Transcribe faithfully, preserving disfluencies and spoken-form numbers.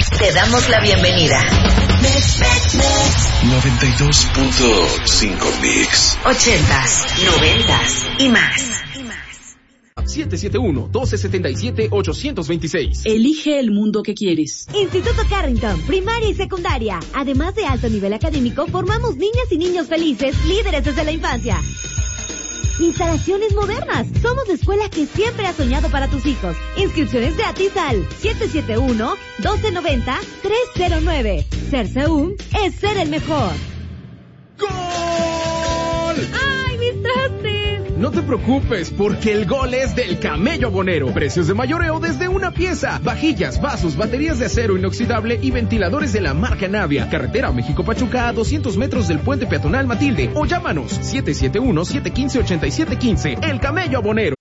Te damos la bienvenida. noventa y dos punto cinco Mix. Ochentas, noventas y más. siete siete uno, uno dos siete siete, ocho dos seis. Elige el mundo que quieres. Instituto Carrington, primaria y secundaria. Además de alto nivel académico, formamos niñas y niños felices, líderes desde la infancia. Instalaciones modernas. Somos la escuela que siempre has soñado para tus hijos. Inscripciones gratis al siete siete uno, uno dos nueve cero, tres cero nueve. Ser Seúl es ser el mejor. ¡Gol! ¡Ay, mis trastes! No te preocupes, porque el gol es del Camello Bonero. Precios de mayoreo desde una pieza. Vajillas, vasos, baterías de acero inoxidable y ventiladores de la marca Navia. Carretera México-Pachuca a doscientos metros del puente peatonal Matilde. O llámanos siete siete uno, siete uno cinco, ocho siete uno cinco. El Camello Bonero.